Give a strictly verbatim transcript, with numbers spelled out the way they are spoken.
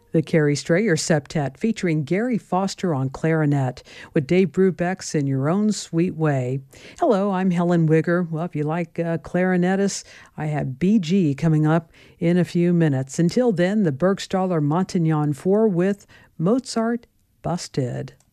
The Carrie Strayer Septet featuring Gary Foster on clarinet with Dave Brubeck's In Your Own Sweet Way. Hello, I'm Helen Wigger. Well, if you like uh, clarinetists, I have B G coming up in a few minutes. Until then, the Burgstaller Montignon four with Mozart Busted.